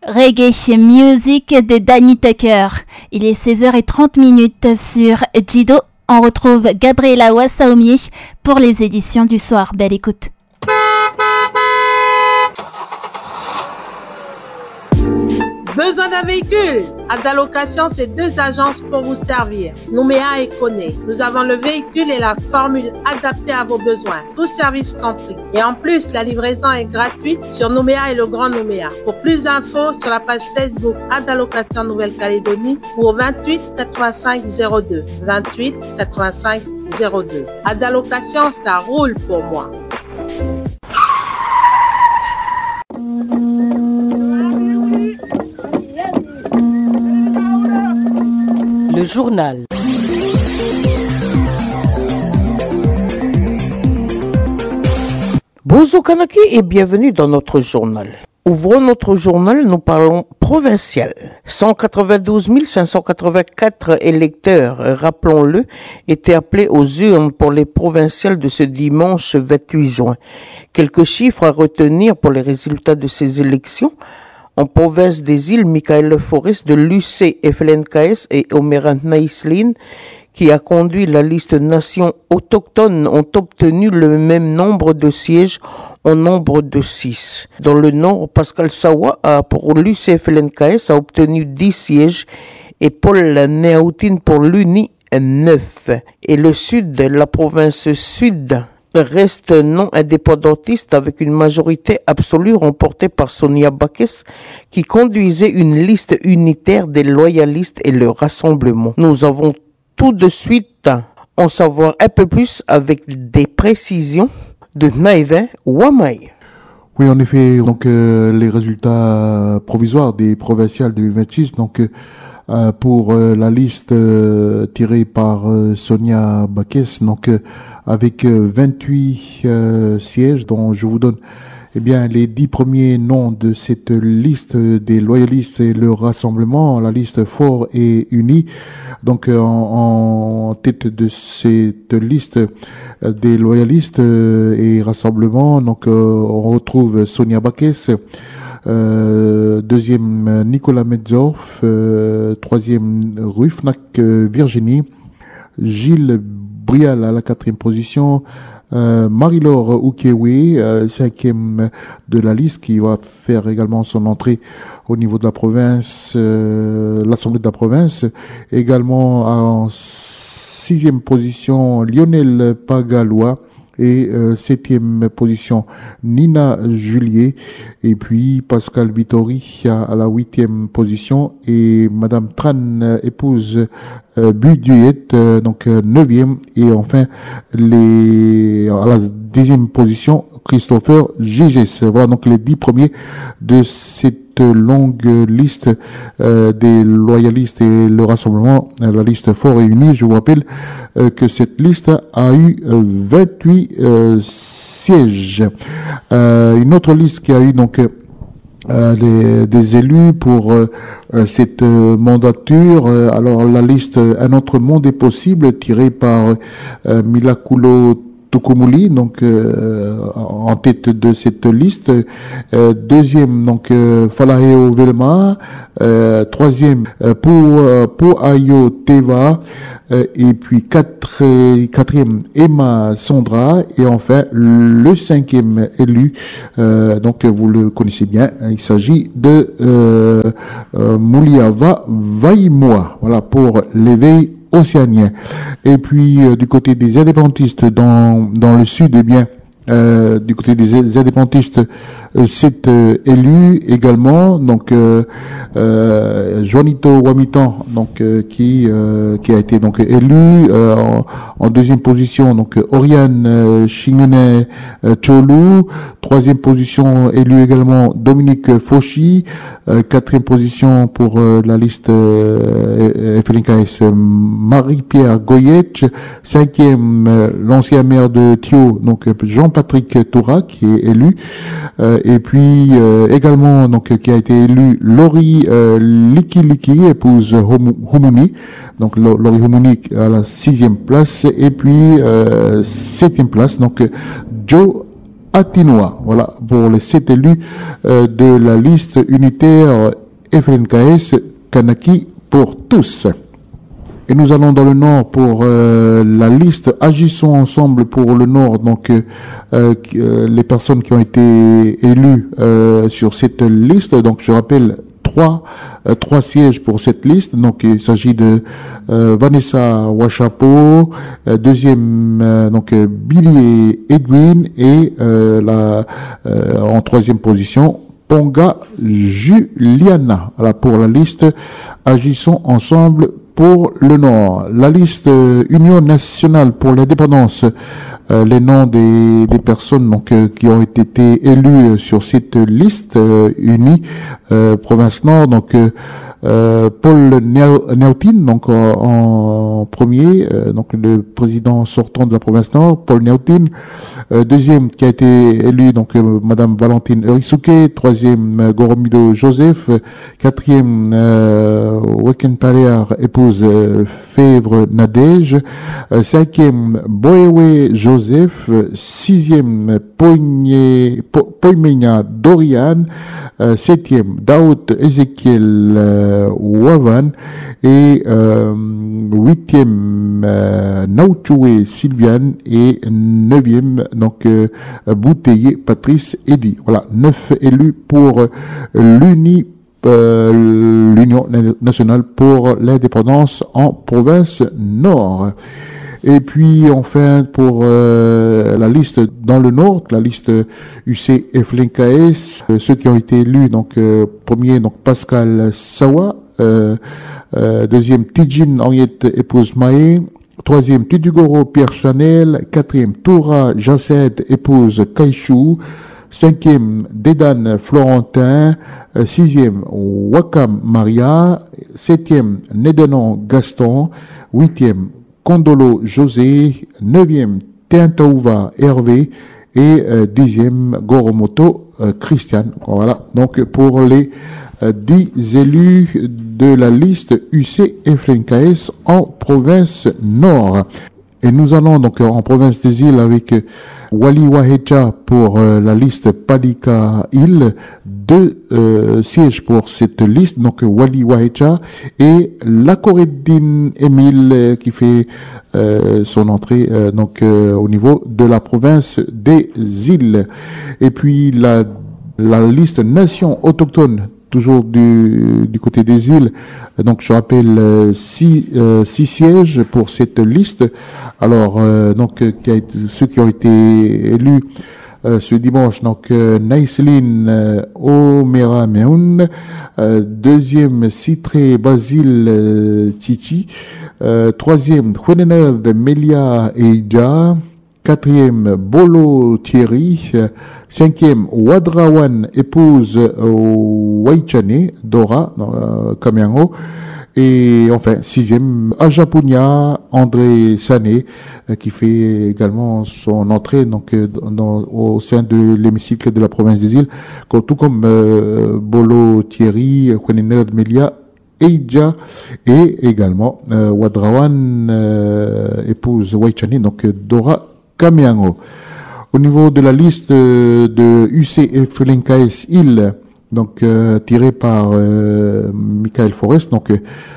Reggae Music de Danny Tucker. Il est 16h30 sur Jido. On retrouve Gabriela Wassaomi pour les éditions du soir. Belle écoute. Besoin d'un véhicule? Ada Location, c'est 2 agences pour vous servir. Nouméa et Koné. Nous avons le véhicule et la formule adaptée à vos besoins. Tout service compris. Et en plus, la livraison est gratuite sur Nouméa et le Grand Nouméa. Pour plus d'infos, sur la page Facebook Ada Location Nouvelle-Calédonie ou au 28 85 02. 28 85 02. Ada Location, ça roule pour moi. Le journal. Bonjour Kanaki et bienvenue dans notre journal. Ouvrons notre journal, nous parlons provincial. 192 584 électeurs, rappelons-le, étaient appelés aux urnes pour les provinciales de ce dimanche 28 juin. Quelques chiffres à retenir pour les résultats de ces élections. En province des îles, Michael Forest de l'UC FLNKS et Omerant Naïslin, qui a conduit la liste nations autochtones, ont obtenu le même nombre de sièges en nombre de 6. Dans le nord, Pascal Sawa pour l'UC FLNKS a obtenu 10 sièges et Paul Néaoutine pour l'UNI 9. Et le sud, la province sud, reste non indépendantiste avec une majorité absolue remportée par Sonia Bakes qui conduisait une liste unitaire des loyalistes et le rassemblement. Nous avons tout de suite en savoir un peu plus avec des précisions de Naïvin Wamai. Oui, en effet, donc les résultats provisoires des provinciales de 2026, donc pour la liste tirée par Sonia Bakes, donc avec 28 sièges dont je vous donne les 10 premiers noms de cette liste des loyalistes et le rassemblement, la liste fort et unie. Donc en tête de cette liste des loyalistes et rassemblement, donc on retrouve Sonia Bakes, deuxième Nicolas Metzorf, troisième Ruffnac Virginie, Gilles Brial à la 4e position, Marie-Laure Oukéoué, 5e de la liste, qui va faire également son entrée au niveau de la province, l'Assemblée de la province. Également en 6e position, Lionel Pagalois. Et 7e position, Nina Julier. Et puis Pascal Vittori à la 8e position. Et Madame Tran, épouse Buduyet, donc 9e. Et enfin, à la 10e position, Christopher Giges. Voilà donc les 10 premiers de cette longue liste des loyalistes et le rassemblement, la liste fort et unie. Je vous rappelle que cette liste a eu 28 sièges. Une autre liste qui a eu donc des élus pour cette mandature. Alors la liste Un autre monde est possible, tirée par Milakulo Tokumuli, donc en tête de cette liste. Deuxième, donc Falaheo Velma. Troisième, pour Ayo Teva. Et puis quatrième, Emma Sandra. Et enfin, le 5e élu, donc vous le connaissez bien, il s'agit de Mouliava Vaimoa. Voilà pour l'éveil océanien. Et puis du côté des indépendantistes dans le sud, du côté des indépendantistes, 7 élus également, donc Juanito Wamitan, donc qui a été donc élu en 2e position, donc Oriane Chingene Cholu, 3e position élu également Dominique Fauchy, 4e position pour la liste FLNKS Marie-Pierre Goyetch, 5e l'ancien maire de Thio, donc Jean-Patrick Toura qui est élu, et puis également donc qui a été élu Laurie Liki, épouse Humuni, donc Laurie Humuni à la 6e place, et puis 7e place donc Joe Atinois. Voilà pour les 7 élus de la liste unitaire FLNKS Kanaki pour tous. Et nous allons dans le Nord pour la liste Agissons ensemble pour le Nord. Donc les personnes qui ont été élues sur cette liste. Donc je rappelle trois sièges pour cette liste. Donc il s'agit de Vanessa Wachapo, deuxième donc Billy Edwin et en troisième position Ponga Juliana. Voilà pour la liste Agissons ensemble pour le Nord. La liste Union nationale pour l'indépendance, les noms des personnes donc qui ont été élues sur cette liste unie province Nord. Donc Paul Néautin, donc en premier, donc le président sortant de la province Nord, Paul Néautin. Deuxième qui a été élu donc Madame Valentine Eurisuke. Troisième Goromido Joseph. Quatrième Wekentalear épouse Fèvre Nadège. Cinquième Boewe Joseph. Sixième Poimenia Dorian. Septième Daoud Ezekiel Wavan et huitième Nauchoué Sylviane et neuvième donc Bouteillé Patrice Eddy. Voilà, 9 élus pour l'Union nationale pour l'indépendance en province Nord. Et puis enfin pour la liste dans le Nord, la liste UC FLNKS, ceux qui ont été élus, donc premier donc Pascal Sawa, deuxième Tidjine Henriette épouse Maé, troisième Tudugoro Pierre Chanel, quatrième Toura Jacinthe épouse Kaïchou, cinquième Dédane Florentin, sixième Wakam Maria, septième Nedenon Gaston, huitième Kondolo José, neuvième Teintaouva Hervé et dixième Goromoto Christian. Voilà, donc pour les 10 élus de la liste UC FLNKS en province Nord. Et nous allons donc en province des îles avec Wali Wahecha pour la liste Palika Île, 2 sièges pour cette liste, donc Wali Wahecha et Lakoreddin Emile qui fait son entrée donc au niveau de la province des îles. Et puis la liste nation autochtone, toujours du côté des îles. Donc je rappelle 6 sièges pour cette liste. Alors donc ceux qui ont été élus ce dimanche, donc Naïseline Omera Meoun, deuxième Citré Basile Titi, troisième Kwenenerd Melia Eida, quatrième Bolo Thierry, cinquième Wadrawan épouse Waichane Dora Kamiango, et enfin sixième Ajapunia André Sané qui fait également son entrée donc au sein de l'hémicycle de la province des îles, tout comme Bolo Thierry, Kwenenerd Melia Eidja et également Wadrawan épouse Waichane, donc Dora Kamiango. Au niveau de la liste de UCF FLNKS île, donc tirée par Michael Forrest, donc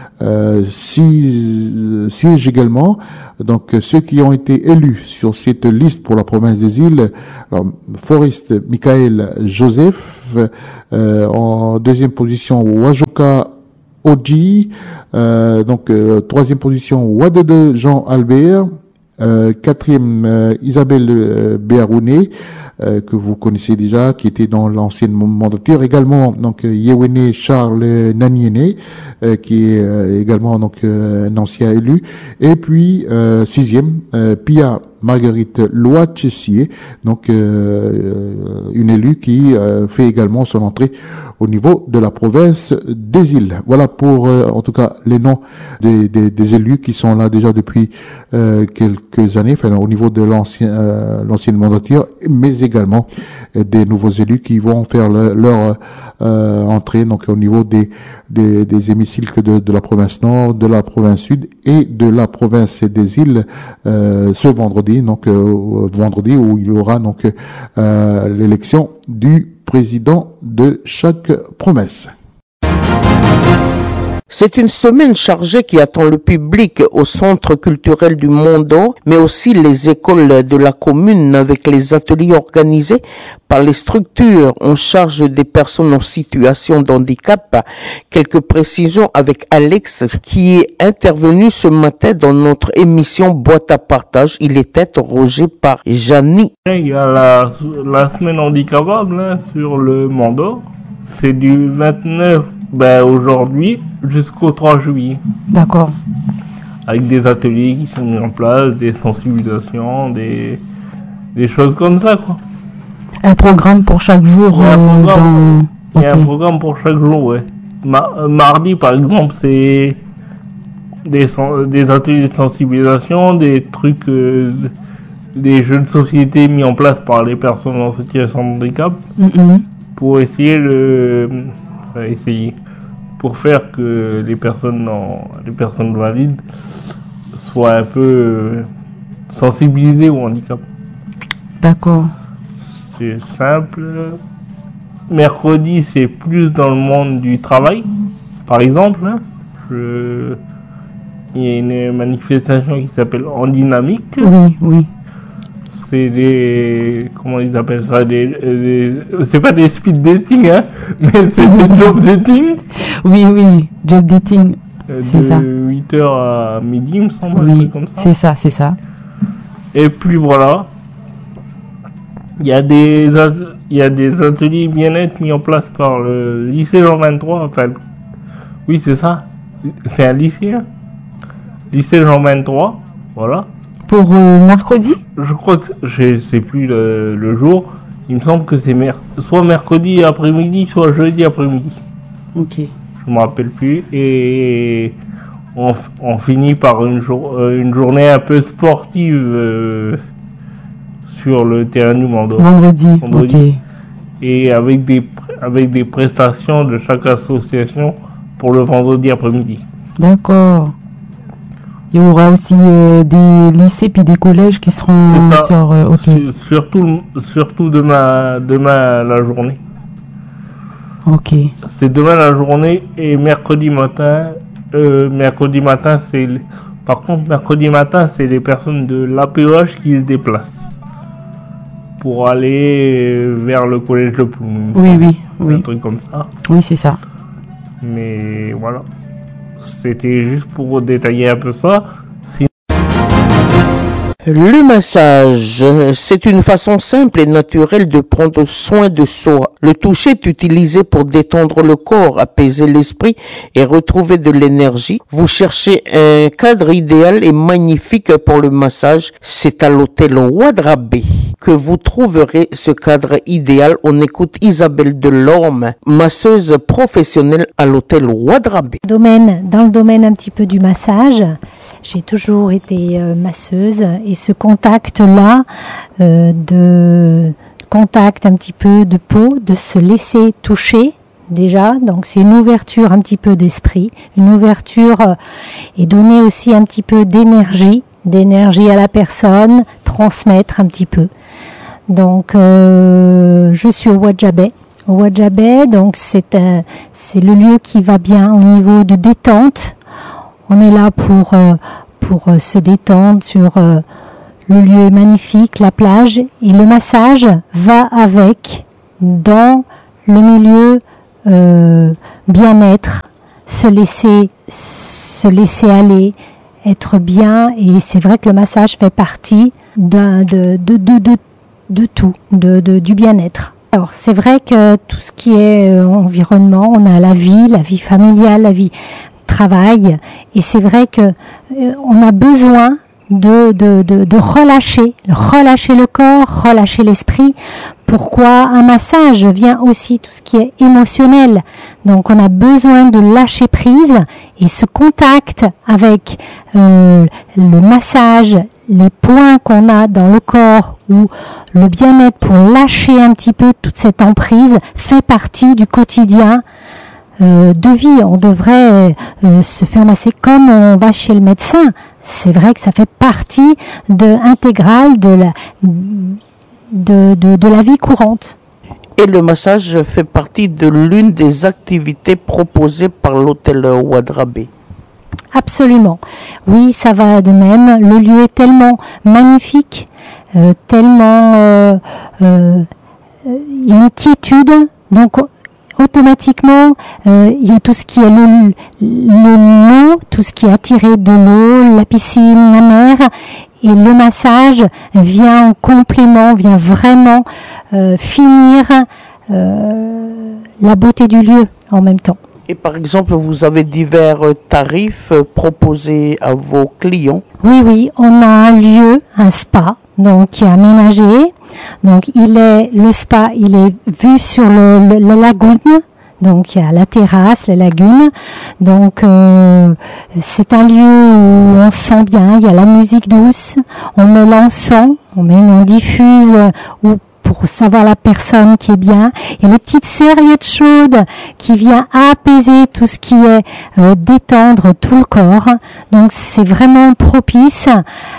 6 sièges également. Donc ceux qui ont été élus sur cette liste pour la province des îles, alors Forrest Michael Joseph, en deuxième position Wajoka Oji, donc troisième position Wadede Jean Albert, quatrième Isabelle Béarouné, que vous connaissez déjà, qui était dans l'ancienne mandature. Également donc Yewene Charles Naniene, qui est également donc un ancien élu. Et puis sixième Pia Marguerite Loitessier, donc une élue qui fait également son entrée au niveau de la province des îles. Voilà pour en tout cas les noms des élus qui sont là déjà depuis quelques années, enfin au niveau de l'ancienne mandature, mais également des nouveaux élus qui vont faire leur entrée donc au niveau des hémicycles de la province Nord, de la province Sud et de la province des îles ce vendredi, donc vendredi où il y aura donc l'élection du président de chaque promesse. C'est une semaine chargée qui attend le public au Centre culturel du Mont-d'Or, mais aussi les écoles de la commune avec les ateliers organisés par les structures en charge des personnes en situation de handicap. Quelques précisions avec Alex qui est intervenu ce matin dans notre émission Boîte à partage. Il était interrogé par Janie. Il y a la semaine handicapable sur le Mont-d'Or. C'est du 29 aujourd'hui jusqu'au 3 juillet. D'accord. Avec des ateliers qui sont mis en place, des sensibilisations, des choses comme ça, quoi. Un programme pour chaque jour. Il y a un programme pour chaque jour, ouais. Mardi, par exemple, c'est des ateliers de sensibilisation, des trucs, des jeux de société mis en place par les personnes en situation de handicap pour pour faire que les personnes valides soient un peu sensibilisées au handicap. D'accord. C'est simple. Mercredi, c'est plus dans le monde du travail. Par exemple, il y a une manifestation qui s'appelle En Dynamique. Oui. C'est comment ils appellent ça, c'est pas des speed dating, hein, mais c'est des job dating. Oui, job dating. C'est ça. De 8h à midi, il me semble, oui, comme ça. C'est ça. Et puis voilà. Il y a des ateliers bien-être mis en place par le lycée Jean 23, enfin, oui, c'est ça. C'est un lycée, hein. Lycée Jean 23, voilà. Pour mercredi ? Je crois que je sais plus le jour. Il me semble que c'est soit mercredi après-midi, soit jeudi après-midi. Ok. Je me rappelle plus. Et on finit par une journée un peu sportive sur le terrain du Mont-d'Or. Vendredi. Ok. Et avec des prestations de chaque association pour le vendredi après-midi. D'accord. Il y aura aussi des lycées puis des collèges qui seront surtout demain la journée. Ok. C'est demain la journée et mercredi matin c'est les personnes de l'APEH qui se déplacent pour aller vers le collège de Ploum. Oui. Un truc comme ça. Oui, c'est ça. Mais voilà. C'était juste pour détailler un peu ça. Le massage, c'est une façon simple et naturelle de prendre soin de soi. Le toucher est utilisé pour détendre le corps, apaiser l'esprit et retrouver de l'énergie. Vous cherchez un cadre idéal et magnifique pour le massage. C'est à l'hôtel Ouadrabé que vous trouverez ce cadre idéal. On écoute Isabelle Delorme, masseuse professionnelle à l'hôtel Ouadrabé. Dans le domaine un petit peu du massage, j'ai toujours été masseuse et ce contact-là, de contact un petit peu de peau, de se laisser toucher déjà, donc c'est une ouverture un petit peu d'esprit, une ouverture et donner aussi un petit peu d'énergie à la personne, transmettre un petit peu. Donc je suis au Ouadjabé. Donc c'est le lieu qui va bien au niveau de détente. On est là pour se détendre sur le lieu magnifique, la plage, et le massage va avec dans le milieu bien-être, se laisser aller, être bien, et c'est vrai que le massage fait partie de tout, du bien-être. Alors c'est vrai que tout ce qui est environnement, on a la vie familiale, la vie travail, et c'est vrai que on a besoin de relâcher le corps, relâcher l'esprit. Pourquoi un massage vient aussi tout ce qui est émotionnel. Donc on a besoin de lâcher prise, et ce contact avec le massage, les points qu'on a dans le corps ou le bien-être pour lâcher un petit peu toute cette emprise fait partie du quotidien de vie. On devrait se faire masser comme on va chez le médecin. C'est vrai que ça fait partie intégrale de la vie courante. Et le massage fait partie de l'une des activités proposées par l'hôtel Wadrabé. Absolument. Oui, ça va de même. Le lieu est tellement magnifique, tellement... il y a une quiétude, donc automatiquement, il y a tout ce qui est l'eau, tout ce qui est attiré de l'eau, la piscine, la mer, et le massage vient en complément, vient vraiment finir la beauté du lieu en même temps. Et par exemple, vous avez divers tarifs proposés à vos clients? Oui, on a un lieu, un spa, donc qui est aménagé. Donc le spa, il est vu sur la lagune. Donc il y a la terrasse, la lagune. Donc c'est un lieu où on se sent bien. Il y a la musique douce. On met l'encens, on diffuse pour savoir la personne qui est bien. Il y a les petites serviettes chaudes qui viennent apaiser tout ce qui est détendre tout le corps. Donc c'est vraiment propice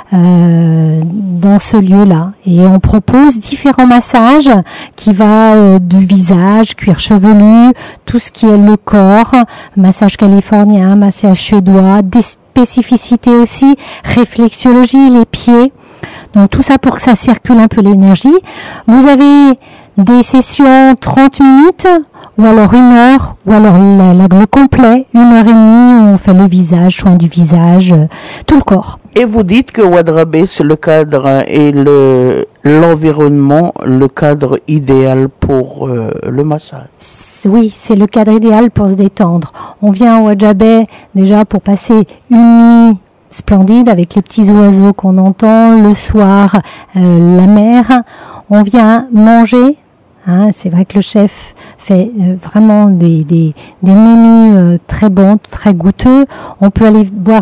dans ce lieu-là. Et on propose différents massages qui va du visage, cuir chevelu, tout ce qui est le corps, massage californien, massage suédois, des spécificités aussi, réflexologie, les pieds. Donc tout ça pour que ça circule un peu l'énergie. Vous avez des sessions 30 minutes ou alors 1 heure ou alors le complet, 1h30 où on fait le visage, soin du visage, tout le corps. Et vous dites que Wadrabé, c'est le cadre et l'environnement, le cadre idéal pour le massage. Oui, c'est le cadre idéal pour se détendre. On vient à Wadrabé déjà pour passer une nuit splendide avec les petits oiseaux qu'on entend, le soir la mer. On vient manger. C'est vrai que le chef fait vraiment des menus très bons, très goûteux. On peut aller boire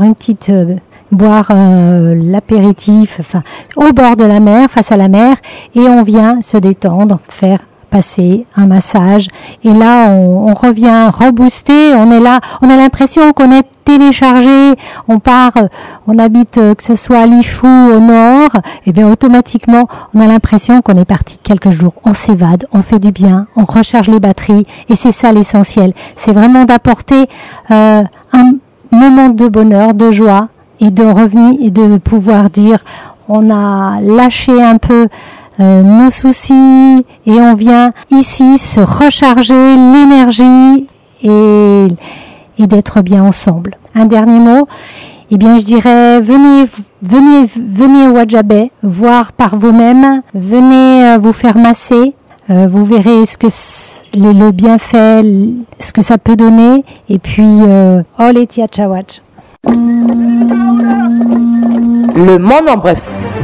l'apéritif au bord de la mer, face à la mer, et on vient se détendre, faire passer un massage, et là on revient reboosté, on est là, on a l'impression qu'on est téléchargé, on habite que ce soit à Lifou au nord, et bien automatiquement on a l'impression qu'on est parti quelques jours, on s'évade, on fait du bien, on recharge les batteries, et c'est ça l'essentiel, c'est vraiment d'apporter un moment de bonheur, de joie, et de revenir et de pouvoir dire on a lâché un peu nos soucis et on vient ici se recharger l'énergie et d'être bien ensemble. Un dernier mot, eh bien je dirais venez au Wadrabé, voir par vous-même, venez vous faire masser, vous verrez ce que le bienfait, ce que ça peut donner, et puis Ole Tiachawach. Le monde en bref.